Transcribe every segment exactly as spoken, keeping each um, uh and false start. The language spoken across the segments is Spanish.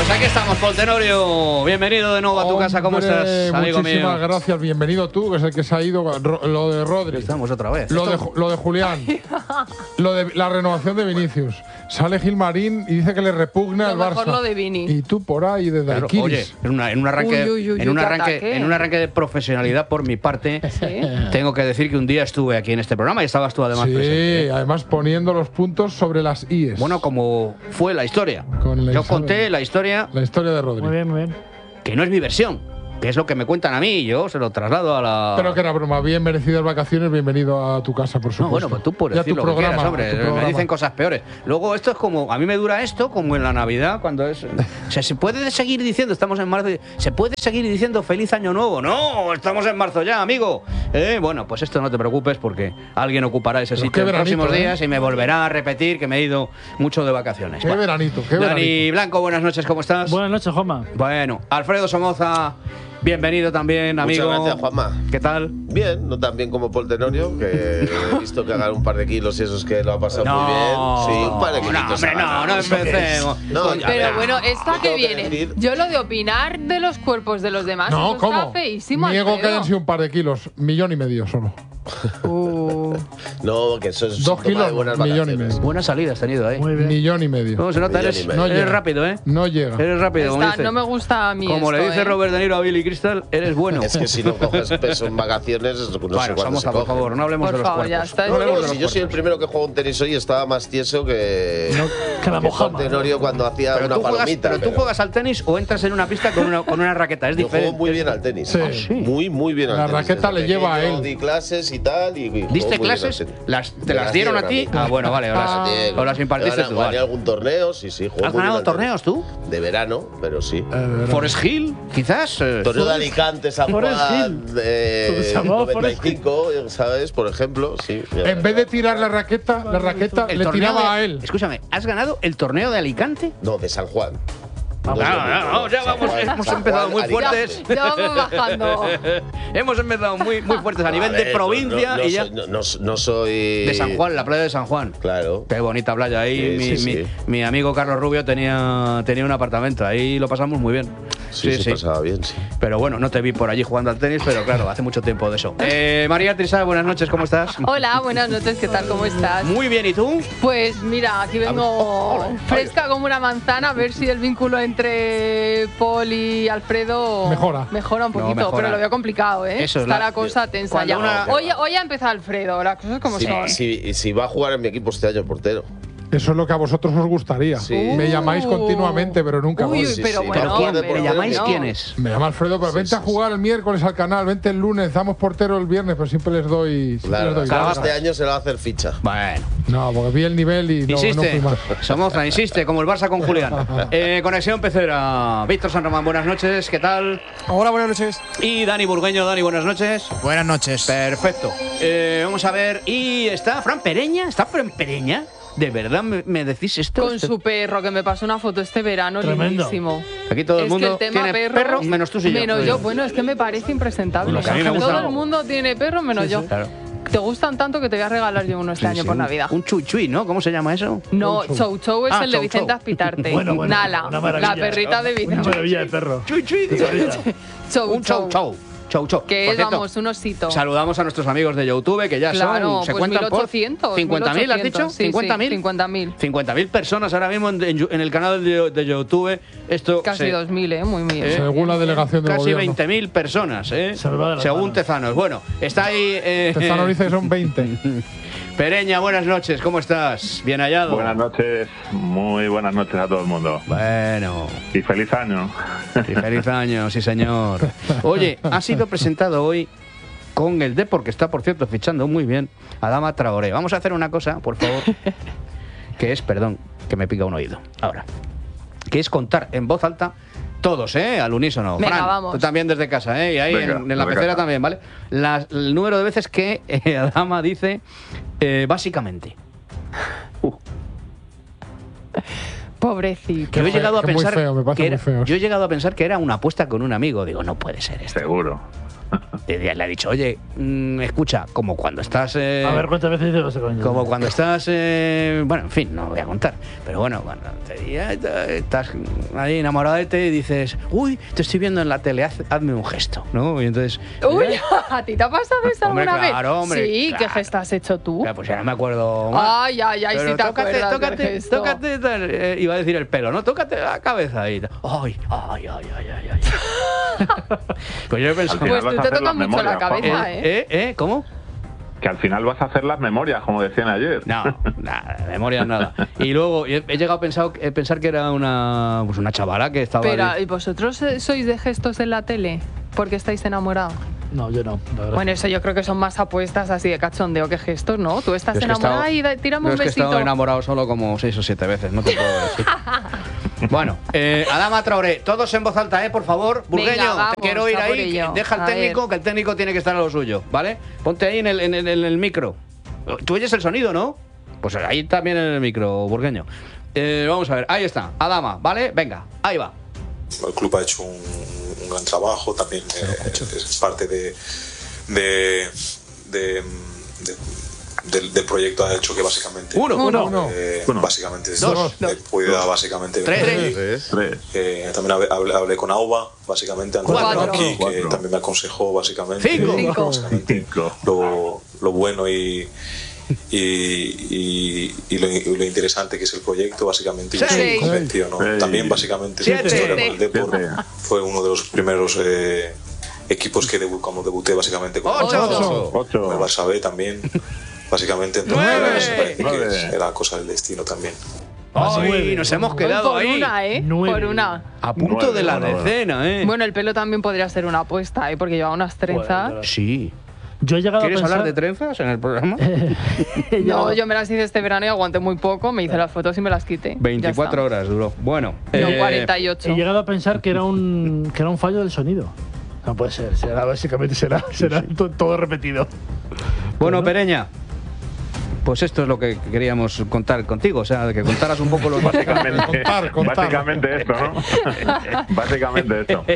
Pues aquí estamos, Paul Tenorio. Bienvenido de nuevo a tu Hombre, casa. ¿Cómo estás, amigo muchísimas mío? gracias. Bienvenido tú, que es el que se ha ido. Lo de Rodri. Estamos otra vez. Lo de, lo de Julián. Lo de la renovación de Vinicius. Sale Gilmarín y dice que le repugna el Lo Barça. mejor lo de Vini. Y tú por ahí de Claro, Daiquiris. oye, en, una- en un arranque, Uy, uy, uy, en, un qué arranque ataque. en un arranque de profesionalidad por mi parte, Sí. tengo que decir que un día estuve aquí en este programa y estabas tú además Sí, presente. ¿eh? además poniendo los puntos sobre las íes. Bueno, como fue la historia. Con la Yo Isabel. conté la historia La historia de Rodri. Muy bien, muy bien. que no es mi versión, que es lo que me cuentan a mí y yo se lo traslado a la… Pero que era broma. Bien merecidas vacaciones. Bienvenido a tu casa, por supuesto. No, bueno, pues tú puedes Y a tu decir lo que programa, quieras, a hombre. tu Me programa. dicen cosas peores. Luego esto es como… A mí me dura esto como en la Navidad, cuando es… O sea, ¿se puede seguir diciendo, estamos en marzo, ¿se puede seguir diciendo feliz año nuevo? No, estamos en marzo ya, amigo. Eh, bueno, pues esto no te preocupes porque alguien ocupará ese Pero sitio qué en los veranito, próximos ¿eh? días y me volverá a repetir que me he ido mucho de vacaciones. Qué Bueno, veranito, qué Dani veranito. Blanco, buenas noches, ¿cómo estás? Buenas noches, Juanma. Bueno, Alfredo Somoza, bienvenido también, amigo. Muchas gracias, Juanma. ¿Qué tal? Bien, no tan bien como Paul Tenorio, que he visto que haga un par de kilos y eso es que lo ha pasado muy bien. Sí, un par de kilitos. No, hombre, ha no, ganado, no ¿eso qué es? empecemos. No, a Pero ver, bueno, ¿esta yo que tengo que viene? decir- Yo lo de opinar de los cuerpos de los demás, No, eso ¿cómo? está feísimo, Niego que Alfredo. hayan sido un par de kilos. Millón y medio solo. Uh, No, que eso es Dos síntoma kilos, de buenas millón y vacaciones. medio. Buena salida has tenido ahí. Muy bien. Millón y medio. ¿Cómo se nota? Millón Eres, y medio. No eres llega. rápido, ¿eh? No llega. Eres rápido, como está, dice. no me gusta a mí Como le esto, dice ¿eh? Robert De Niro a Billy Crystal, eres bueno. Es que si no coges peso en vacaciones, no sé bueno, cuándo Somoza, se por coge. favor, no hablemos Por de los favor, ya cuerpos. está. No hablemos de Si los yo soy el cuerpos. primero que juega un tenis hoy, estaba más tieso que, Que la que Paul mojama. Tenorio cuando hacía Pero una tú, juegas, palomita. pero tú juegas al tenis o entras en una pista con una, con una raqueta, es Yo diferente. juego muy bien al tenis. Sí. Ah, sí. Muy, muy bien al La tenis. raqueta Desde le lleva a pequeño él. Di clases y tal. Y, y juego muy ¿Diste bien al clases? tenis. Las, ¿Te Me las dieron a ti? mí. Ah, bueno, vale. O las, Ah. Diego. o las impartiste Gané- tú. Gané Vale. algún torneo, sí, sí. juego ¿Has muy ganado bien al torneos tú? tenis. De verano, pero sí. Eh, de verdad. ¿Forest Hill? Quizás. eh, Torneo de Alicante, San Forest Juan, Hill. de Se llamaba noventa y cinco, ¿sabes? Por ejemplo, sí. En vez de tirar la raqueta, la raqueta el le torneo tiraba de- a él. Escúchame, ¿has ganado el torneo de Alicante? No, de San Juan. No, es lo no, mismo, no, ya San vamos, Juan- hemos San empezado Juan, muy Alicante. fuertes. Ya vamos bajando. Hemos empezado muy, muy fuertes a nivel ver, de no- provincia no, no y ya. soy, no, no- no soy. De San Juan, la playa de San Juan. Claro. Qué bonita playa ahí. Sí, mi, sí, mi- sí. mi amigo Carlos Rubio tenía, tenía un apartamento. Ahí lo pasamos muy bien. Sí, sí, pasaba bien, sí. Pero bueno, no te vi por allí jugando al tenis, pero claro, hace mucho tiempo de eso. Eh, María Trisá, buenas noches, ¿cómo estás? Hola, buenas noches, ¿qué tal? ¿Cómo estás? Muy bien, ¿y tú? Pues mira, aquí vengo hola, fresca como una manzana a ver si el vínculo entre Paul y Alfredo Mejora. mejora un No, poquito, mejora. pero lo veo complicado, ¿eh? Eso es Está la- la, cosa tensa cuando ya. una- Hoy, hoy ha empezado Alfredo, las cosas como Si, son. si- si va a jugar en mi equipo este año portero. Eso es lo que a vosotros os gustaría. Sí. Me llamáis continuamente, pero nunca Uy, voy. Sí, pero sí, bueno, pero ¿Quién? de ¿Me portero llamáis no. quién es? Me llama Alfredo, pero Sí, vente a sí, jugar el miércoles al canal, vente el lunes, damos portero el viernes, pero siempre les doy. siempre Claro, les doy claro, largas. este año se le va a hacer ficha. Bueno. No, porque vi el nivel y no, no Insiste, fui más. Somoza, insiste, como el Barça con Julián. Eh, conexión Pecera. Víctor San Román, buenas noches, ¿qué tal? Hola, buenas noches. Y Dani Burgueño, Dani, buenas noches. Buenas noches. Perfecto. Eh, vamos a ver, y está Fran Pereña, ¿está Fran Pereña? ¿De verdad me, me decís esto? Con Esto- su perro, que me pasó una foto este verano, Tremendo. lindísimo. Aquí todo el Es mundo que el tema tiene perro, perro, menos tú y yo. Menos yo, bueno, es que me parece impresentable. Lo que a mí me gusta. Todo el mundo tiene perro menos yo. Claro. Te gustan tanto que te voy a regalar yo uno este Sí, año sí, por un- Navidad. Un chui chui, ¿no? ¿Cómo se llama eso? No, Chou Chou Chou es Ah, el de Chou Vicente Chou. Aspitarte. Bueno, bueno, Nala, una maravilla. la perrita de Una Vicente. maravilla de perro. Chui chui. Chou Un chau chau. Chau chau. Que Por es, cierto, vamos, un osito. saludamos a nuestros amigos de YouTube que ya Claro, son. ¿Se pues cuentan mil ochocientos. por cincuenta mil, has dicho? Sí, ¿cincuenta mil? Sí, cincuenta mil. cincuenta mil personas ahora mismo en, en- en el canal de, de YouTube. Esto Casi se- dos mil, ¿eh? Muy bien. Eh, Según la delegación del Casi gobierno. veinte mil personas, ¿eh? Se nos va de las Según manos. Tezanos. Bueno, está ahí. Eh, Tezano dice que son veinte. Pereña, buenas noches, ¿cómo estás? Bien hallado. Buenas noches, muy buenas noches a todo el mundo. Bueno, Y feliz año. y feliz año, sí señor. Oye, ha sido presentado hoy con el Depor, que está, por cierto, fichando muy bien, Adama Traoré. Vamos a hacer una cosa, por favor, que es, perdón, que me pica un oído. Ahora, que es contar en voz alta todos, ¿eh? Al unísono. Venga, Fran, vamos. tú también desde casa, ¿eh? Y ahí Venga, en, en la desde pecera casa. también, ¿vale? Las- el número de veces que eh, Adama dice eh, básicamente. Uh, Pobrecito. Qué yo he feo, llegado a que muy pensar feo, me parece que era, muy feo. yo he llegado a pensar que era una apuesta con un amigo. Digo, no puede ser esto. Seguro. Le ha dicho, oye, mmm, escucha, como cuando estás... Eh, a ver, ¿cuántas veces dice ese coño? Como cuando estás... Eh, bueno, en fin, no voy a contar. Pero bueno, cuando te, ya, estás ahí enamorado de ti y dices, uy, te estoy viendo en la tele, haz, hazme un gesto, ¿no? Y entonces... Uy, ¿eh? ¿a ti te ha pasado eso Hombre, alguna claro, vez? hombre, sí, claro. ¿qué gesto has hecho tú? Claro, pues ya no me acuerdo más. Ay, ay, ay, Pero sí te tócate, acuerdas del tócate, gesto. tócate, tal, eh, iba a decir el pelo, ¿no? Tócate la cabeza y tal. Ay, ay, ay, ay, ay, ay. Pues yo he pensado... Al final Pues vas tú a te hacer tocas las mucho la memorias, cabeza, Juanma. ¿eh? ¿Eh? ¿Eh? ¿Cómo? Que al final vas a hacer las memorias, como decían ayer. No, nada, de memoria nada. Y luego he, he llegado a pensar, a pensar que era una, pues una chavala que estaba... Pero, de- ¿y vosotros eh, sois de gestos en la tele? Porque estáis enamorados. No, yo no. la verdad. Bueno, eso yo creo que son más apuestas así de cachondeo que gestos, ¿no? Tú estás Yo es que he estado- enamorada y da- tírame yo un es que he besito. estado enamorado solo como seis o siete veces, no te puedo decir. Bueno, eh, Adama Traoré, todos en voz alta, ¿eh? Por favor. Burgueño, Venga, vamos, te quiero ir a por ahí. ello. Deja al A técnico, ver. que el técnico tiene que estar a lo suyo, ¿vale? Ponte ahí en el, en el, en el micro. ¿Tú oyes el sonido, no? Pues ahí también en el micro, Burgueño. Eh, vamos a ver, ahí está, Adama, ¿vale? Venga, ahí va. El club ha hecho un, un gran trabajo, también eh, es parte de, de, de, de- del, del proyecto, ha hecho que básicamente Uno, Uno. Uno. eh, Uno. básicamente Dos. eh, pueda básicamente Tres. venir aquí. Tres. Tres. Eh, también hablé, hablé- hablé con Auba, básicamente, antes de Cuatro. venir aquí, que Cuatro. también me aconsejó básicamente, Cinco. Cinco. básicamente Cinco. lo, lo bueno y, y, y, y lo, y lo interesante que es el proyecto, básicamente, y yo Seis. estoy convencido, ¿no? Seis. También básicamente Siete. la historia con el Depor Siete. fue uno de los primeros eh, equipos que debu como debuté básicamente con, Ocho. con Ocho. el Barça B también, básicamente, entonces Nueve. me parece que Nueve. era cosa del destino también. Ay, nos hemos quedado por ahí. una, ¿eh? Nueve. Por una. A punto Nueve, de la bueno, bueno. decena, ¿eh? Bueno, el pelo también podría ser una apuesta, ¿eh? Porque lleva unas trenzas. Bueno, Sí. Yo he llegado ¿Quieres a pensar... hablar de trenzas en el programa? he llegado- No, yo me las hice este verano y aguanté muy poco, me hice las fotos y me las quité. Ya veinticuatro está. horas duró. Bueno. No, eh, cuarenta y ocho. He llegado a pensar que era un que era un fallo del sonido. No puede ser, será básicamente será, será to- todo repetido. Bueno, Pereña, pues esto es lo que queríamos contar contigo, o sea, que contaras un poco los Básicamente, Contar, contar. básicamente esto, ¿no? Básicamente esto.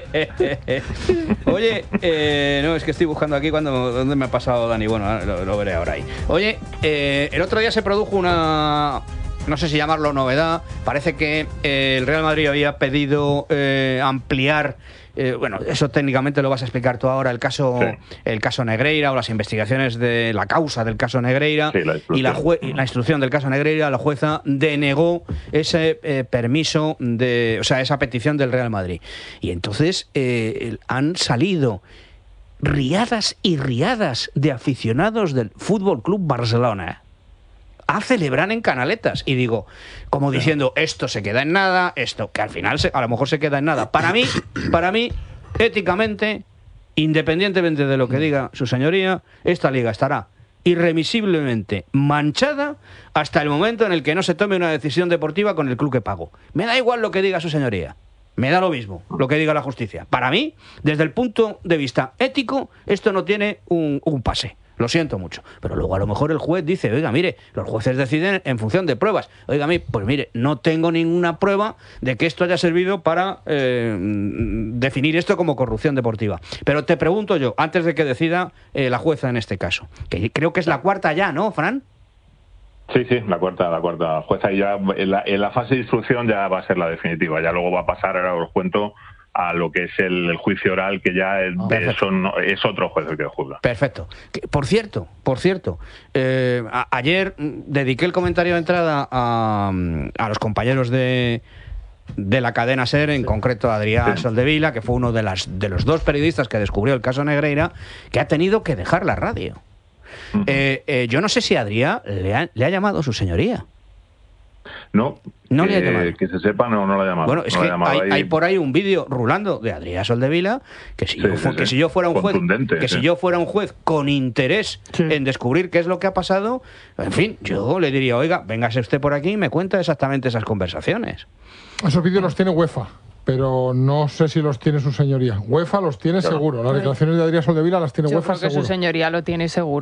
Oye, eh, no, es que estoy buscando aquí cuando, dónde me ha pasado Dani. Bueno, ahora lo, lo veré ahora ahí. Oye, eh, el otro día se produjo una, no sé si llamarlo novedad. Parece que eh, el Real Madrid había pedido eh, ampliar. Eh, bueno, eso técnicamente lo vas a explicar tú ahora, el caso, Sí. el caso Negreira o las investigaciones de la causa del caso Negreira. Sí, la y la, instrucción. jue- y la instrucción del caso Negreira, la jueza denegó ese eh, permiso, de, o sea, esa petición del Real Madrid. Y entonces eh, el- han salido riadas y riadas de aficionados del Fútbol Club Barcelona a celebrar en canaletas. Y digo, como diciendo, esto se queda en nada, esto, que al final se- a lo mejor se queda en nada. Para mí, para mí, éticamente, independientemente de lo que diga su señoría, esta liga estará irremisiblemente manchada hasta el momento en el que no se tome una decisión deportiva con el club que pago. Me da igual lo que diga su señoría. Me da lo mismo lo que diga la justicia. Para mí, desde el punto de vista ético, esto no tiene un, un pase. Lo siento mucho. Pero luego a lo mejor el juez dice, oiga, mire, los jueces deciden en función de pruebas. Oiga, mire, pues mire, no tengo ninguna prueba de que esto haya servido para eh, definir esto como corrupción deportiva. Pero te pregunto yo, antes de que decida eh, la jueza en este caso, que creo que es la cuarta ya, ¿no, Fran? Sí, sí, la cuarta, la cuarta jueza. Y ya en la, en la fase de instrucción ya va a ser la definitiva. Ya luego va a pasar, ahora os cuento, a lo que es el, el juicio oral, que ya es, Perfecto. son, es otro juez el que juzga. Perfecto. Que, por cierto, por cierto, eh, a- ayer mm, dediqué el comentario de entrada a, mm, a los compañeros de, de la cadena SER, en concreto a Adrián Sí. Soldevila, que fue uno de, las, de los dos periodistas que descubrió el caso Negreira, que ha tenido que dejar la radio. Ujú. Eh, eh, yo no sé si Adrián le ha, le ha llamado su señoría. No, No le ha que, llamado. que se sepa, no, no la ha llamado. Bueno, es No la que ha llamado hay, ahí. hay por ahí un vídeo rulando de Adrián Soldevila que si, Sí, yo, fu- sí, que sí. si yo fuera un juez Contundente, que sí. si yo fuera un juez con interés Sí. en descubrir qué es lo que ha pasado, en fin, yo le diría, oiga, véngase usted por aquí y me cuenta exactamente esas conversaciones. Esos vídeos los tiene UEFA, pero no sé si los tiene su señoría. UEFA los tiene Claro. seguro. Las declaraciones de Adrián Soldevila las tiene Yo UEFA creo que seguro. su señoría lo tiene seguro.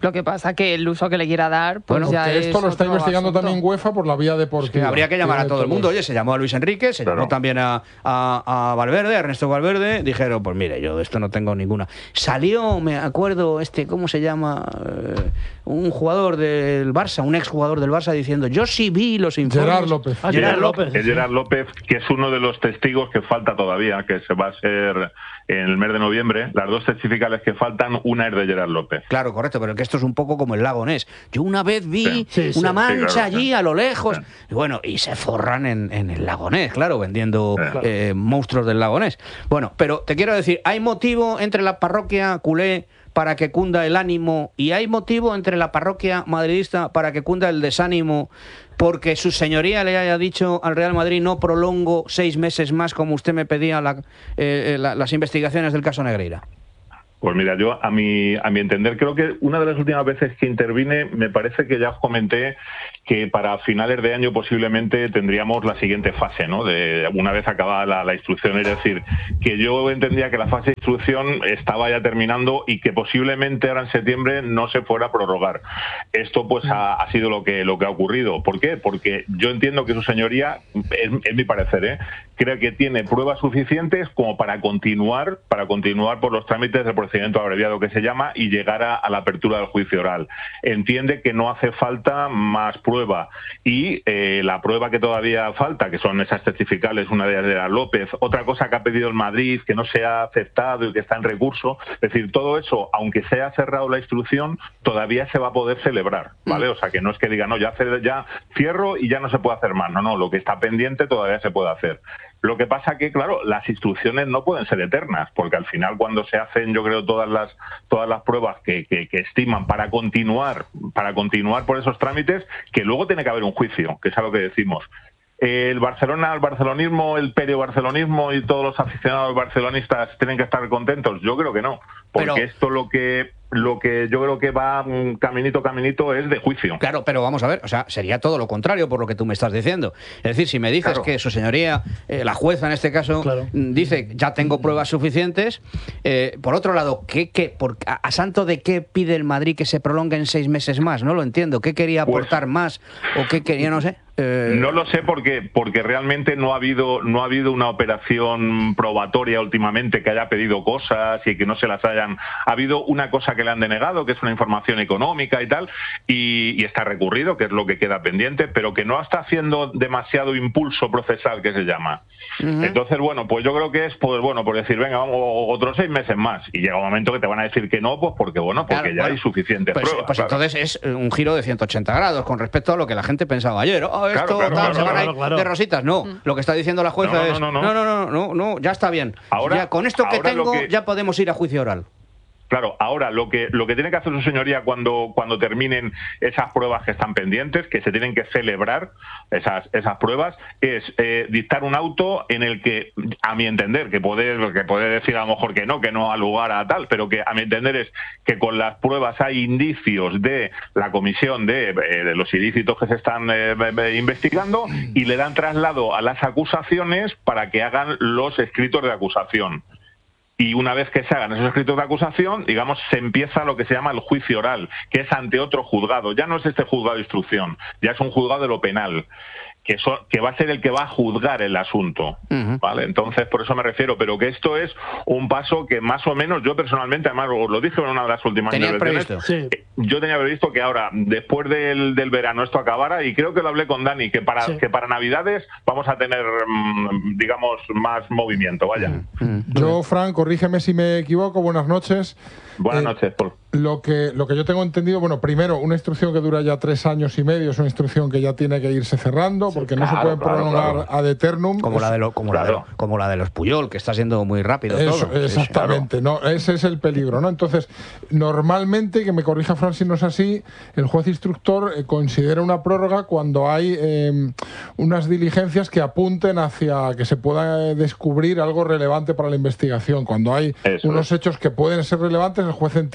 Lo que pasa que el uso que le quiera dar, pues Bueno, ya que es esto lo está otro investigando asunto. también UEFA por la vía Que deportiva. habría que llamar a Tiene todo el mundo. todos. Oye, se llamó a Luis Enrique, se Claro. llamó también a, a, a Valverde, a Ernesto Valverde. Dijeron, pues mire, yo de esto no tengo ninguna. Salió, me acuerdo, este, ¿cómo se llama? Eh, un jugador del Barça, un exjugador del Barça, diciendo, yo sí vi los informes. Gerard López. Ah, Gerard López. Es Gerard López, que es uno de los testigos que falta todavía, que se va a ser en el mes de noviembre. Las dos testificales que faltan, una es de Gerard López. Claro, correcto, pero que esto es un poco como el lago Ness. Yo una vez vi Sí. Sí, sí. una mancha Sí, claro, allí sí. a lo lejos. Sí. Y bueno, y se forran en, en el lago Ness, claro, vendiendo Sí. eh, monstruos del lago Ness. Bueno, pero te quiero decir, ¿hay motivo entre la parroquia culé para que cunda el ánimo y hay motivo entre la parroquia madridista para que cunda el desánimo porque su señoría le haya dicho al Real Madrid no prolongo seis meses más como usted me pedía la, eh, la, las investigaciones del caso Negreira? Pues mira, yo a mi, a mi entender, creo que una de las últimas veces que intervine, me parece que ya os comenté que para finales de año posiblemente tendríamos la siguiente fase, ¿no? De una vez acabada la, la instrucción, es decir, que yo entendía que la fase de instrucción estaba ya terminando y que posiblemente ahora en septiembre no se fuera a prorrogar. Esto pues ha, ha sido lo que lo que ha ocurrido. ¿Por qué? Porque yo entiendo que su señoría, es, es mi parecer, ¿eh? creo que tiene pruebas suficientes como para continuar, para continuar por los trámites del procedimiento abreviado que se llama y llegar a, a la apertura del juicio oral. Entiende que no hace falta más prueba y eh, la prueba que todavía falta, que son esas testificales, una de ellas de la López, otra cosa que ha pedido el Madrid, que no se ha aceptado y que está en recurso, es decir, todo eso, aunque se haya cerrado la instrucción, todavía se va a poder celebrar, ¿vale? O sea, que no es que diga, no, ya, ya cierro y ya no se puede hacer más, no, no, lo que está pendiente todavía se puede hacer. Lo que pasa que, claro, las instrucciones no pueden ser eternas, porque al final cuando se hacen, yo creo, todas las todas las pruebas que, que, que estiman para continuar, para continuar por esos trámites, que luego tiene que haber un juicio, que es a lo que decimos. El Barcelona, el barcelonismo, el periobarcelonismo y todos los aficionados barcelonistas tienen que estar contentos. Yo creo que no, porque Pero... esto lo que lo que yo creo que va caminito caminito es de juicio. Claro, pero vamos a ver, o sea, sería todo lo contrario por lo que tú me estás diciendo. Es decir, si me dices Claro. que su señoría, eh, la jueza en este caso, Claro. dice ya tengo pruebas suficientes, eh, por otro lado, ¿qué, qué, por, a, a santo de qué pide el Madrid que se prolongue en seis meses más? No lo entiendo. ¿Qué quería Pues- aportar más o qué quería, no sé? Eh, No lo sé porque porque realmente no ha habido no ha habido una operación probatoria últimamente que haya pedido cosas y que no se las hayan. Ha habido una cosa que le han denegado, que es una información económica y tal, y, y está recurrido, que es lo que queda pendiente, pero que no está haciendo demasiado impulso procesal, que se llama. Ujú. Entonces, bueno, pues yo creo que es pues bueno, por decir, venga, vamos otros seis meses más. Y llega un momento que te van a decir que no, pues porque bueno, porque Claro, ya bueno, hay suficientes Pues, pruebas. pues claro. entonces es eh, un giro de ciento ochenta grados con respecto a lo que la gente pensaba ayer. Oh, esto, Claro, claro, tal, claro, se van claro, a ir claro. de rositas. No, lo que está diciendo la jueza No, no, es no, no. no, no, no, no, no, ya está bien. Ahora- Ya, con esto que ahora lo tengo que- ya podemos ir a juicio oral. Claro, ahora lo que lo que tiene que hacer su señoría cuando cuando terminen esas pruebas que están pendientes, que se tienen que celebrar esas esas pruebas, es eh, dictar un auto en el que, a mi entender, que puede que puede decir a lo mejor que no, que no ha lugar a tal, pero que a mi entender es que con las pruebas hay indicios de la comisión de, eh, de los ilícitos que se están eh, eh, investigando y le dan traslado a las acusaciones para que hagan los escritos de acusación. Y una vez que se hagan esos escritos de acusación, digamos, se empieza lo que se llama el juicio oral, que es ante otro juzgado. Ya no es este juzgado de instrucción, ya es un juzgado de lo penal, que, so, que va a ser el que va a juzgar el asunto. Ujú. ¿Vale? Entonces, por eso me refiero, pero que esto es un paso que más o menos, yo personalmente, además os lo dije en una de las últimas ¿Tenías intervenciones, previsto? Sí. yo tenía previsto que ahora, después del, del verano, esto acabara, y creo que lo hablé con Dani, que para, Sí. que para Navidades vamos a tener, mm, digamos, más movimiento, vaya. Yo, Fran, corrígeme si me equivoco. Buenas noches. Buenas Eh, noches, Paul. Lo que, lo que yo tengo entendido, bueno, primero, una instrucción que dura ya tres años y medio es una instrucción que ya tiene que irse cerrando, porque no se claro, puede claro, prolongar claro. ad eternum. Como Es- la de lo- como la de claro. lo- como la de los Puyol, que está siendo muy rápido Eso, todo. Sí, sí. exactamente, no, ese es el peligro, ¿no? Entonces, normalmente, que me corrija Fran si no es así, el juez instructor eh, considera una prórroga cuando hay eh, unas diligencias que apunten hacia que se pueda eh, descubrir algo relevante para la investigación. Cuando hay Eso unos es. hechos que pueden ser relevantes, el juez entiende, oye,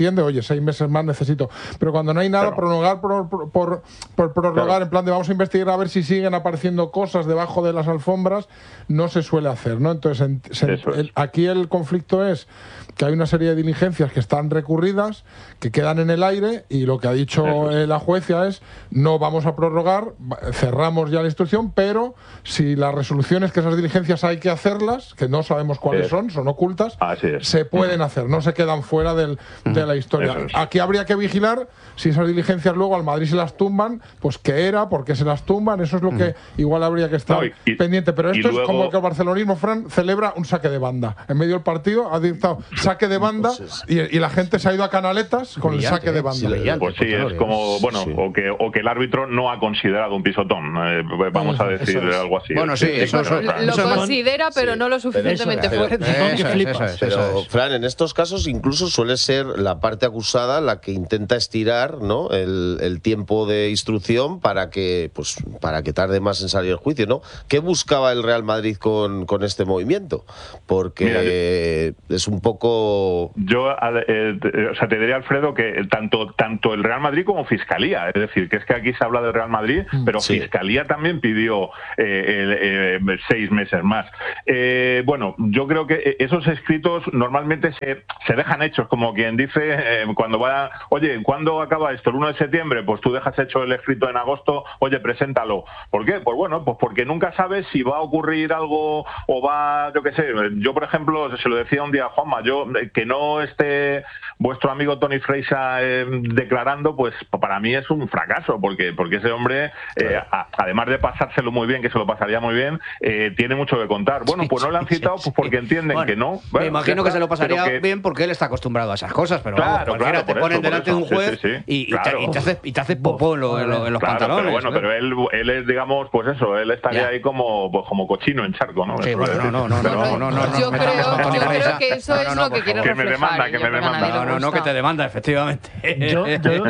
seis meses más necesito. Pero cuando no hay nada, Claro. prorrogar por, por, por, por prorrogar, Claro. en plan de vamos a investigar a ver si siguen apareciendo cosas debajo de las alfombras, no se suele hacer, ¿no? Entonces, en- se- Eso es. el- aquí el conflicto es que hay una serie de diligencias que están recurridas, que quedan en el aire, y lo que ha dicho eh, la jueza es no vamos a prorrogar, va- cerramos ya la instrucción, pero si la resolución es que esas diligencias hay que hacerlas, que no sabemos cuáles Eso. son, son ocultas, Así es. se pueden hacer, no se quedan fuera del- de la historia. Eso es. Aquí habría que vigilar si esas diligencias luego al Madrid se las tumban, pues qué era, por qué se las tumban, eso es lo que igual habría que estar No, y- y- pendiente. Pero y esto es luego- como que el barcelonismo, Fran, celebra un saque de banda. En medio del partido ha dictado saque de banda y, y la gente se ha ido a canaletas con el Brillante, saque de ¿eh? banda. Sí, brillante, Pues sí, es Tenorio. como, bueno, Sí. o, que, o que el árbitro no ha considerado un pisotón, eh, vamos a decir Eso es. algo así. Bueno, sí, eso- claro, eso- claro. Lo Eso es más- considera, pero Sí. no lo suficientemente Eso es. fuerte. Pero- Eso es, flipas. eso es, Pero, eso es. Fran, en estos casos incluso suele ser la parte acusada la que intenta estirar, ¿no?, el, el tiempo de instrucción para que, pues, para que tarde más en salir el juicio, ¿no? ¿Qué buscaba el Real Madrid con, con este movimiento? Porque Mira, eh, es un poco... Yo, al- eh, te- o sea, te diría, Alfredo, que tanto, tanto el Real Madrid como Fiscalía, es decir, que es que aquí se habla del Real Madrid, pero Sí. Fiscalía también pidió eh, el- eh, seis meses más. Eh, bueno, yo creo que esos escritos normalmente se, se dejan hechos, como quien dice, eh, cuando va, oye, ¿cuándo acaba esto? El uno de septiembre, pues tú dejas hecho el escrito en agosto, oye, preséntalo. ¿Por qué? Pues bueno, pues porque nunca sabes si va a ocurrir algo o va, yo qué sé, yo por ejemplo, se lo decía un día a Juanma, yo, eh, que no esté vuestro amigo Tony Freisa eh, declarando, pues para mí es un fracaso, porque porque ese hombre, eh, a- además de pasárselo muy bien, que se lo pasaría muy bien, eh, tiene mucho que contar. Bueno, pues no le han citado pues porque entienden Bueno, que no. me Bueno, imagino ya que está, se lo pasaría pero que- bien porque él está acostumbrado a esas cosas, pero Claro, vamos, cualquiera claro, te por ponen eso, por delante de un eso, sí, juez sí, sí, y, y claro. te, y te hace, y te hace popó en, lo- en lo- en los Claro, pantalones. pero bueno, ¿eh? pero él, él es, digamos, pues eso, él estaría Ya. ahí como, pues como cochino en charco, ¿no? Sí, Eso bueno, es no, decir. no, no, Pero no, vamos, no, no, no, Yo me creo, metas con Tony yo creo Freisa. que eso No, es no, lo por que quiere favor. Que me reflejar. demanda, que y me es lo a demanda. nadie No, le no, no, que gusta. te demanda, efectivamente. Yo,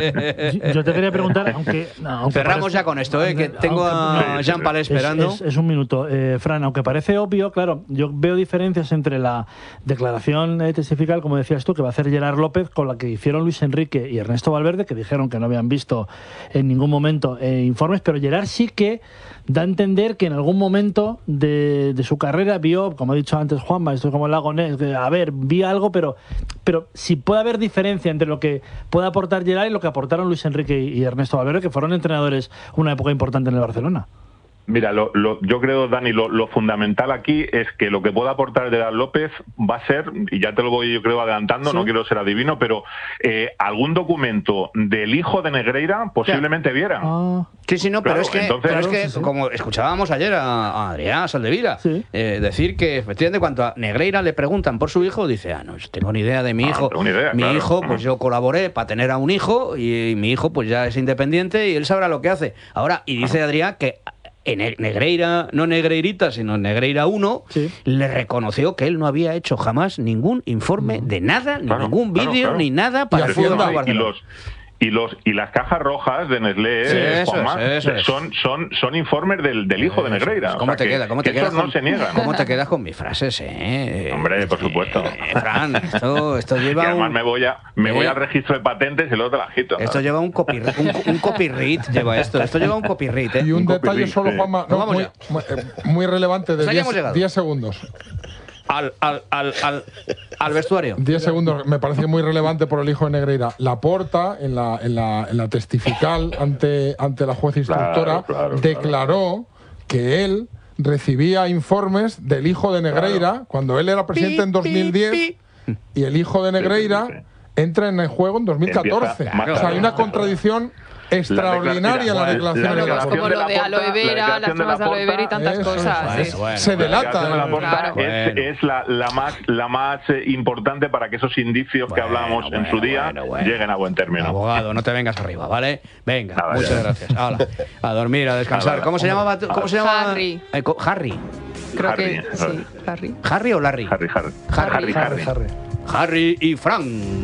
yo- yo te quería preguntar, aunque. aunque Cerramos parece- ya con esto, ¿eh? Que aunque- tengo a aunque- Jean Palé Es- esperando. Es, es un minuto. Eh, Fran, aunque parece obvio, claro, yo veo diferencias entre la declaración eh, testifical, como decías tú, que va a hacer Gerard López, con la que hicieron Luis Enrique y Ernesto Valverde, que dijeron que no habían visto en ningún momento eh, informes, pero Gerard sí que da a entender que en algún momento de, de su carrera vio, como ha dicho antes Juanma, esto es como el lago Ness, que, a ver, vi algo, pero, pero si puede haber diferencia entre lo que puede aportar Gerard y lo que aportaron Luis Enrique y, y Ernesto Valverde, que fueron entrenadores una época importante en el Barcelona. Mira, lo, lo- yo creo, Dani, lo, lo fundamental aquí es que lo que pueda aportar Gerard López va a ser, y ya te lo voy yo creo adelantando, Sí. no quiero ser adivino, pero eh, algún documento del hijo de Negreira posiblemente viera. Ah, Sí, sí, no, pero Claro, es que, entonces- pero es que Claro, sí, sí. como escuchábamos ayer a, a Adrián Saldevila, Sí. eh, decir que efectivamente cuando a Negreira le preguntan por su hijo, dice, ah, no, yo tengo ni idea de mi Ah, hijo. tengo ni idea, mi claro. hijo, pues yo colaboré para tener a un hijo y, mi hijo pues ya es independiente y él sabrá lo que hace. Ahora, y dice Adrián que en Negreira, no Negreirita, sino Negreira uno, Sí. le reconoció que él no había hecho jamás ningún informe de nada, ni Claro, ningún claro, vídeo, claro. ni nada para el Hacienda, fútbol y Barcelona. los y los y las cajas rojas de Nestlé, Sí, eh, eso Juanma, es, eso es. son son son informes del, del hijo de Eso Negreira. es. O ¿Cómo sea te que- queda? ¿Cómo te que quedas estos con, no se niegan. ¿Cómo te quedas con mis frases, eh? Hombre, por supuesto. Eh, Fran, esto, esto Y lleva además un, me voy a me voy Eh. al registro de patentes y luego te la quito. esto lleva un copyright, un, un copyright lleva esto. Esto lleva un copyright, ¿eh? Y un, Un detalle copyright, solo, sí. Juanma, Pues no, vamos muy, ya. muy, eh, muy relevante, de Pues ahí hemos llegado. diez segundos. Al, al, al, al, al vestuario. diez segundos, me parece muy relevante por el hijo de Negreira. Laporta, en la, en la, en la testifical ante, ante la juez instructora, Claro, claro, declaró que él recibía informes del hijo de Negreira Claro. cuando él era presidente en dos mil diez y el hijo de Negreira Sí, sí, sí. entra en el juego en dos mil catorce. Empieza más O sea, hay una tarde. contradicción extraordinaria en la La declaración. Claro, de pues Laporta. como lo de aloe la vera, las declaración de pruebas de aloe Laporta, vera y tantas eso es, cosas. bueno, sí. eso, bueno. Se La delata. declaración de la el- Porta Claro. es, Bueno. es la, la más la más eh, importante para que esos indicios que Bueno, hablábamos en bueno, su día bueno, bueno. lleguen a buen término. Abogado, no te vengas arriba, ¿vale? Venga, Nada, muchas ya. gracias. Hala, a dormir, a descansar. Nada, ¿Cómo se llamaba? tu- ¿Cómo se llamaba? Harry. Eh, co- Harry. Creo Harry, que sí, Harry. ¿Harry o Larry? Harry, Harry. Harry. Harry, Harry, Harry. Harry. Harry y Frank.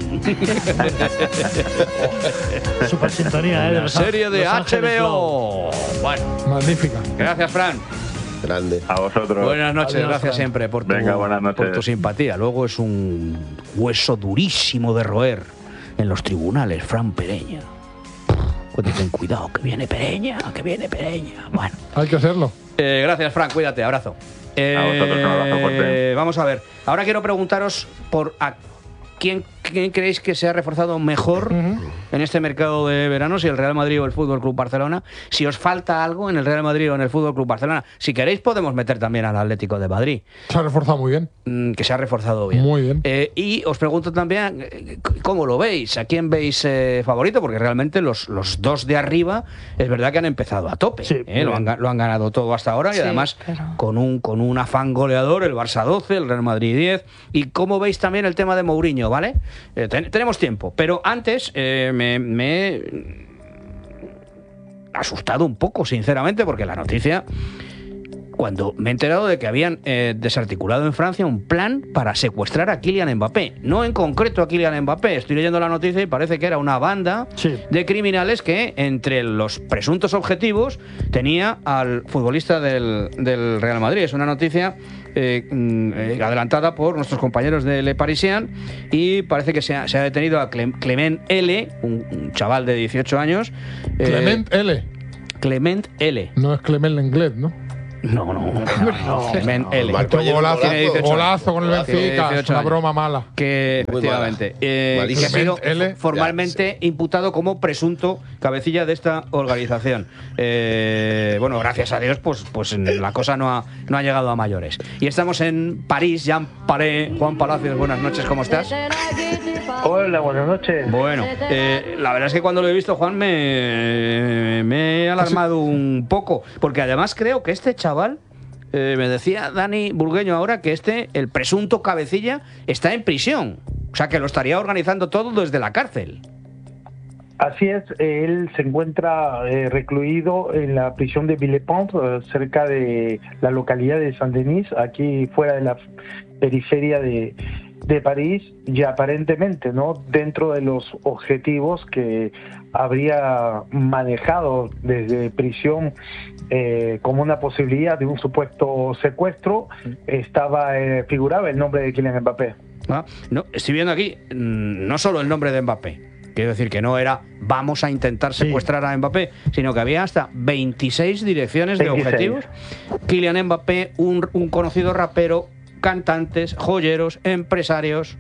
Super sintonía, ¿eh? De La Los serie de Los Ángeles H B Flow. O. Bueno, Magnífica. gracias, Fran. Grande. A vosotros. Buenas noches, Adiós, gracias Fran. siempre por tu, Venga, buenas noches. por tu simpatía. Luego es un hueso durísimo de roer en los tribunales, Fran Pereña. Pues ten cuidado, que viene Pereña, que viene Pereña. Bueno. Hay que hacerlo. Eh, gracias, Fran, cuídate, abrazo. Eh, A vosotros, un abrazo fuerte. Vamos a ver, ahora quiero preguntaros por a quién, quién creéis que se ha reforzado mejor Ujú. en este mercado de verano, si el Real Madrid o el Fútbol Club Barcelona, si os falta algo en el Real Madrid o en el Fútbol Club Barcelona. Si queréis podemos meter también al Atlético de Madrid, Se ha reforzado muy bien. mm, que se ha reforzado bien. Muy bien. Eh, y os pregunto también, eh, ¿cómo lo veis? ¿A quién veis eh, favorito? Porque realmente los, los dos de arriba es verdad que han empezado a tope. Sí, ¿eh? lo, han, ga- lo han ganado todo hasta ahora y Sí, además claro. con un, con un afán goleador, el Barça doce, el Real Madrid diez. ¿Y cómo veis también el tema de Mourinho, ¿vale? Eh, ten- tenemos tiempo, pero antes eh, me, me he asustado un poco, sinceramente, porque la noticia, cuando me he enterado de que habían eh, desarticulado en Francia un plan para secuestrar a Kylian Mbappé. No en concreto a Kylian Mbappé, estoy leyendo la noticia y parece que era una banda Sí. de criminales que entre los presuntos objetivos tenía al futbolista del, del Real Madrid. Es una noticia eh, mm, eh, adelantada por nuestros compañeros de Le Parisien y parece que se ha, se ha detenido a Clem- Clement L, un, un chaval de dieciocho años. eh, Clement L. Clement L. No es Clement Lenglet, ¿no? No, no, no, no, Clement L. Marcó ayer un Golazo, Tiene dieciocho golazo con el Golazo. Benfica. dieciocho Es una años. broma mala. Que Muy efectivamente mala. eh, que ha Malísimo. sido Clement L. formalmente imputado como presunto cabecilla de esta organización. Eh, bueno, gracias a Dios, pues, pues la cosa no ha, no ha llegado a mayores. Y estamos en París, Jean Paré. Juan Palacios, buenas noches, ¿cómo estás? Hola, buenas noches. Bueno, eh, la verdad es que cuando lo he visto, Juan, me, me he alarmado un poco, porque además creo que este chaval, eh, me decía Dani Burgueño ahora, que este, el presunto cabecilla, está en prisión. O sea, que lo estaría organizando todo desde la cárcel. Así es, él se encuentra eh, recluido en la prisión de Villepinte, eh, cerca de la localidad de Saint-Denis, aquí fuera de la periferia de, de París, y aparentemente, ¿no?, dentro de los objetivos que habría manejado desde prisión eh, como una posibilidad de un supuesto secuestro, estaba eh, figuraba el nombre de Kylian Mbappé. ¿Ah? No, estoy viendo aquí mm, no solo el nombre de Mbappé. Quiero decir que no era vamos a intentar secuestrar a Mbappé, sino que había hasta veintiséis direcciones de veintiséis. objetivos. Kylian Mbappé, un, un conocido rapero, cantantes, joyeros, empresarios.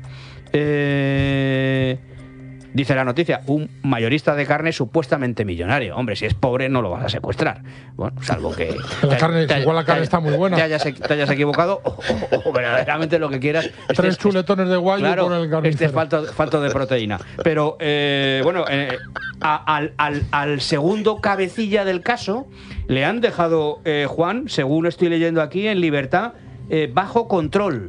Eh, dice la noticia, un mayorista de carne supuestamente millonario. Hombre, si es pobre no lo vas a secuestrar. Bueno, salvo que... La carne, te- igual la carne te- está muy buena. Te hayas, te hayas equivocado o, o- o verdaderamente lo que quieras. Este Tres es- chuletones de guayo Claro, con el carnicero. este es falto, falto de proteína. Pero, eh, bueno, eh, a- al, al- al segundo cabecilla del caso le han dejado, eh, Juan, según estoy leyendo aquí, en libertad, eh, bajo control.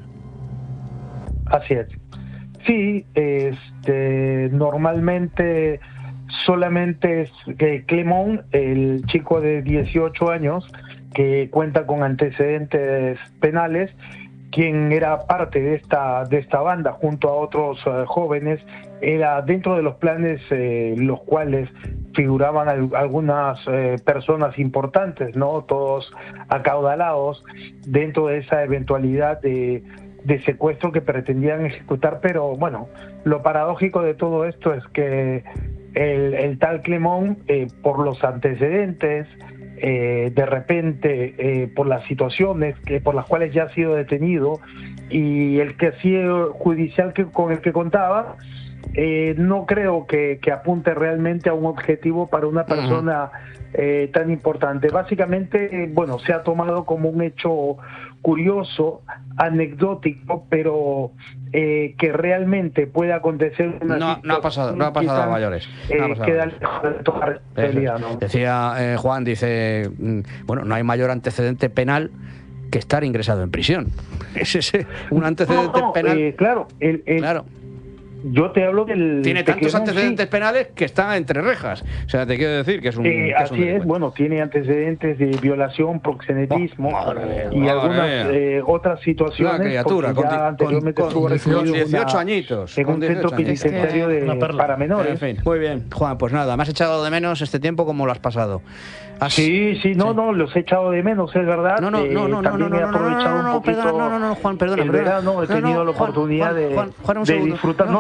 Así es. Sí, este, normalmente solamente es que Clement, el chico de dieciocho años que cuenta con antecedentes penales, quien era parte de esta de esta banda junto a otros uh, jóvenes, era dentro de los planes eh, los cuales figuraban al, algunas eh, personas importantes, ¿no? Todos acaudalados dentro de esa eventualidad de de secuestro que pretendían ejecutar, pero bueno, lo paradójico de todo esto es que el, el tal Clement, eh, por los antecedentes, eh, de repente, eh, por las situaciones que por las cuales ya ha sido detenido y el que sido judicial que, con el que contaba, eh, no creo que, que apunte realmente a un objetivo para una persona eh, tan importante. Básicamente, eh, bueno, se ha tomado como un hecho curioso, anecdótico, pero eh, que realmente puede acontecer una No, no ha pasado, no ha pasado a quizás, mayores. eh, No ha pasado a queda mayores. lejos de toda responsabilidad, ¿no? Decía eh, Juan, dice, mm, bueno, no hay mayor antecedente penal que estar ingresado en prisión. Es ese, un antecedente No, no, penal. eh, claro, el, el- Claro. yo te hablo del... Tiene de tantos Clement, antecedentes sí. penales que está entre rejas. O sea, te quiero decir que es un. Eh, que es un así es, delincuente. bueno, tiene antecedentes de violación, proxenetismo Oh, madre mía, y madre algunas mía. eh, otras situaciones. Una criatura, porque con, ya di- anteriormente con- estuvo con recluido en dieciocho una- añitos. en con un dieciocho centro añitos. penitenciario de, Una perla. para menores. En fin, muy bien, Juan, pues nada, me has echado de menos este tiempo como lo has pasado. Has- Sí, sí, no, Sí. no, los he echado de menos, es verdad. No, no, Eh, no, no, no, también no, he no, no, aprovechado no, no, un poquito perdona, no, no, no, Juan, perdona, el perdona. verano, he No, tenido no, la Juan, oportunidad Juan, de, Juan, Juan, un de segundo. disfrutar, no,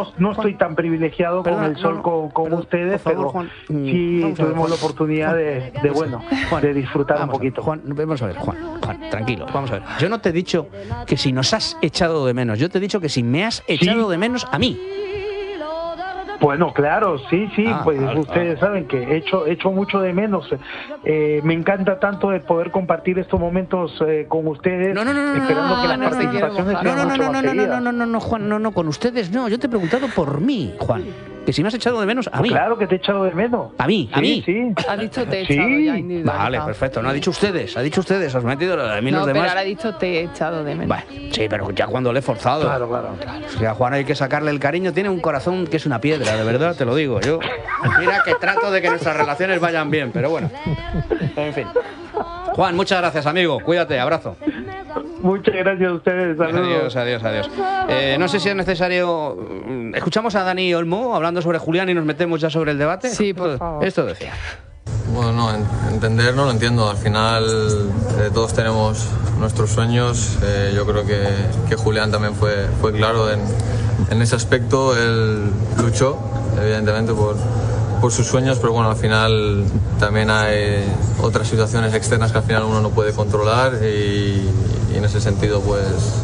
no, no estoy tan privilegiado Perdona, con el sol no, no, como, como perdón, ustedes, por favor, pero Juan, mm, sí vamos a ver, tuvimos Juan. la oportunidad Juan, de, de bueno, Juan, de disfrutar un vamos a ver, poquito. Juan, vamos a ver, Juan, Juan, tranquilo, vamos a ver. Yo no te he dicho que si nos has echado de menos, yo te he dicho que si me has echado Sí. de menos a mí. Bueno, claro, sí, sí, Ah, pues vale, ustedes saben que echo, echo mucho de menos. Eh, me encanta tanto de poder compartir estos momentos eh, con ustedes, No, no, no, no, esperando no, que las no, no, participaciones No, sean no, no, mucho no, más no, no, no, seguidas. no, no, no, Juan, no, no, con ustedes no. Yo te he preguntado por mí, Juan. Que si me has echado de menos a mí. Claro que te he echado de menos. A mí, a Sí, mí. sí. Ha dicho te he Sí. echado ya individualizado. Vale, perfecto. No ha dicho ustedes, ha dicho ustedes. Os metido a mí No, los pero demás. ahora ha dicho te he echado de menos. Bueno, sí, pero ya cuando le he forzado. Claro, claro. Es que a Juan hay que sacarle el cariño. Tiene un corazón que es una piedra, de verdad, te lo digo. Yo, mira que trato de que nuestras relaciones vayan bien, pero bueno. En fin. Juan, muchas gracias, amigo. Cuídate, abrazo. Muchas gracias a ustedes. Saludos. Adiós, adiós, adiós. Eh, no sé si es necesario. Escuchamos a Dani Olmo hablando sobre Julián y nos metemos ya sobre el debate. Sí, por Esto- favor. Esto decía. Bueno, no, en- entender no lo entiendo. Al final eh, todos tenemos nuestros sueños. Eh, yo creo que, que Julián también fue, fue claro en, en ese aspecto. Él luchó, evidentemente, por, por sus sueños, pero bueno, al final también hay otras situaciones externas que al final uno no puede controlar y, y en ese sentido, pues...